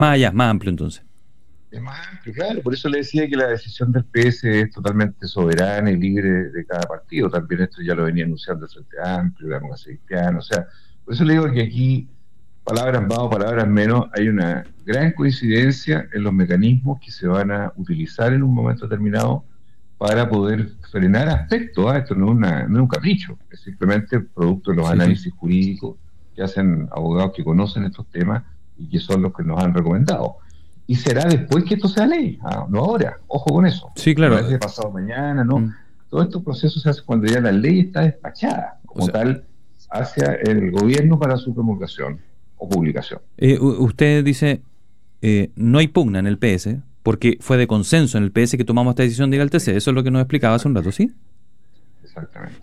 Más allá, más amplio entonces. Es más amplio, claro, por eso le decía que la decisión del PS es totalmente soberana y libre de cada partido. También esto ya lo venía anunciando el Frente Amplio, la Democracia Cristiana, o sea, por eso le digo que aquí, palabras más o palabras menos, hay una gran coincidencia en los mecanismos que se van a utilizar en un momento determinado para poder frenar aspectos. Esto no es un capricho, es simplemente producto de los Sí, sí. análisis jurídicos que hacen abogados que conocen estos temas y que son los que nos han recomendado. Y será después que esto sea ley, no ahora, ojo con eso. Sí, No claro. es de pasado mañana, no. Mm. Todos estos procesos se hacen cuando ya la ley está despachada, O como sea, tal, hacia el gobierno para su promulgación o publicación. usted dice, no hay pugna en el PS, porque fue de consenso en el PS que tomamos esta decisión de ir al TC. Eso es lo que nos explicaba hace un rato, ¿sí? Exactamente.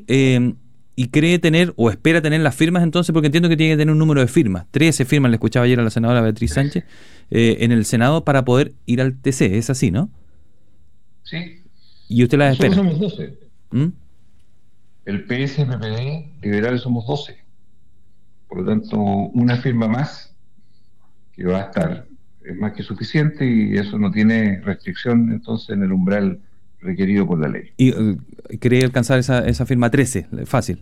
Y cree tener, o espera tener las firmas entonces, porque entiendo que tiene que tener un número de firmas. 13 firmas, le escuchaba ayer a la senadora Beatriz Sánchez, en el Senado para poder ir al TC. Es así, ¿no? Sí. Y usted las Nosotros espera. somos 12. ¿Mm? El PS, PPD, liberales somos 12. Por lo tanto, una firma más que va a estar es más que suficiente y eso no tiene restricción entonces en el umbral requerido por la ley. Y cree alcanzar esa firma 13, fácil.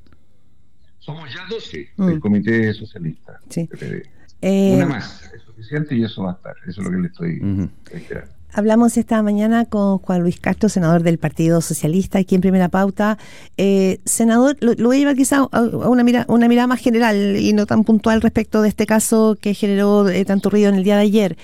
Somos ya 12 Mm. del Comité Socialista, Sí. PPD. Eh, Una más es suficiente y eso va a estar. Eso es lo que le estoy esperando. Hablamos esta mañana con Juan Luis Castro, senador del Partido Socialista, aquí en Primera Pauta. Senador, lo voy a llevar quizá a una mirada más general y no tan puntual respecto de este caso que generó tanto ruido en el día de ayer.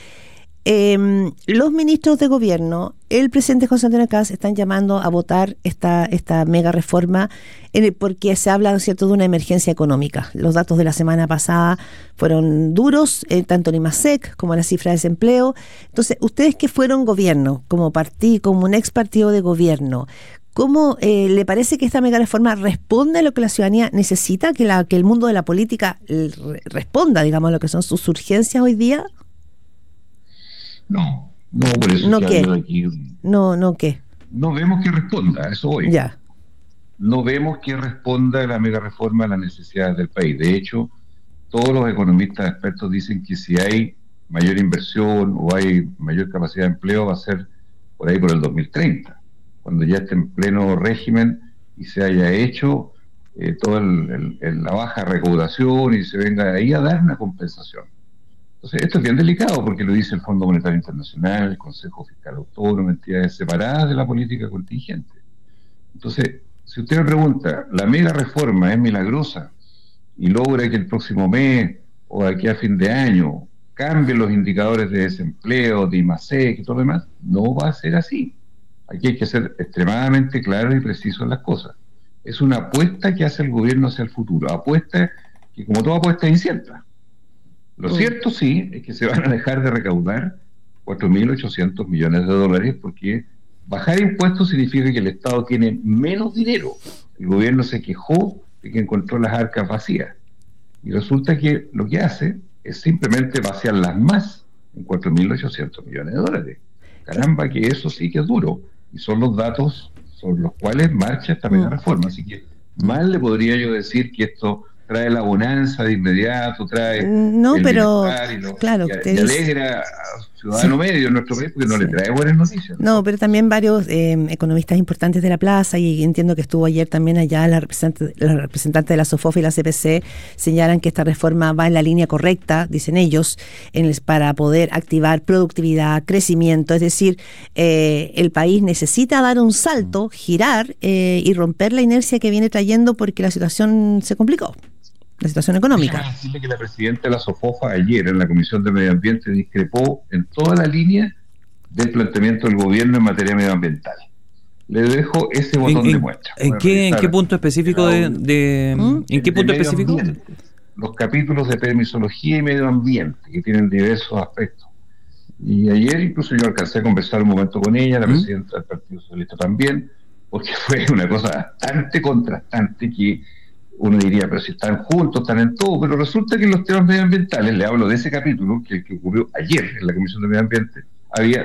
Los ministros de gobierno, el presidente José Antonio Kast, están llamando a votar esta mega reforma porque se habla, ¿no es cierto?, de una emergencia económica. Los datos de la semana pasada fueron duros, tanto en IMASEC como en la cifra de desempleo. Entonces, ustedes que fueron gobierno, como partido, como un ex partido de gobierno, ¿cómo le parece que esta mega reforma responde a lo que la ciudadanía necesita, que el mundo de la política responda, digamos, a lo que son sus urgencias hoy día? No, por eso ¿No que qué? hablo aquí. No, ¿qué? No vemos que responda, a eso voy. Ya. No vemos que responda la mega reforma a las necesidades del país. De hecho, todos los economistas expertos dicen que si hay mayor inversión o hay mayor capacidad de empleo va a ser por ahí por el 2030, cuando ya esté en pleno régimen y se haya hecho toda la baja recaudación y se venga ahí a dar una compensación. Entonces, esto es bien delicado porque lo dice el Fondo Monetario Internacional, el Consejo Fiscal Autónomo, entidades separadas de la política contingente. Entonces, si usted me pregunta, ¿la mega reforma es milagrosa y logra que el próximo mes o de aquí a fin de año cambien los indicadores de desempleo, de IMASEC y todo lo demás? No va a ser así. Aquí hay que ser extremadamente claro y preciso en las cosas. Es una apuesta que hace el gobierno hacia el futuro. Apuesta que, como toda apuesta, es incierta. Lo cierto sí es que se van a dejar de recaudar 4.800 millones de dólares porque bajar impuestos significa que el Estado tiene menos dinero. El gobierno se quejó de que encontró las arcas vacías y resulta que lo que hace es simplemente vaciarlas más en 4.800 millones de dólares. Caramba, que eso sí que es duro y son los datos sobre los cuales marcha esta mega reforma. Así que mal le podría yo decir que esto trae la bonanza de inmediato, trae no, el pero bienestar claro, y alegra al ciudadano medio en nuestro país porque no le trae buenas noticias. No, pero también varios economistas importantes de la plaza, y entiendo que estuvo ayer también allá la representante de la SOFOF y la CPC, señalan que esta reforma va en la línea correcta, dicen ellos, para poder activar productividad, crecimiento, es decir, el país necesita dar un salto, girar y romper la inercia que viene trayendo porque la situación se complicó. La situación económica. Déjame decirle que la presidenta de la SOFOFA ayer en la Comisión de Medio Ambiente discrepó en toda la línea del planteamiento del gobierno en materia medioambiental. Le dejo ese botón de muestra. ¿En qué punto específico ¿En qué punto específico? Los capítulos de permisología y medio ambiente, que tienen diversos aspectos. Y ayer incluso yo alcancé a conversar un momento con ella, la presidenta del Partido Socialista también, porque fue una cosa bastante contrastante que uno diría, pero si están juntos, están en todo, pero resulta que en los temas medioambientales, le hablo de ese capítulo, que ocurrió ayer en la Comisión de Medio Ambiente, había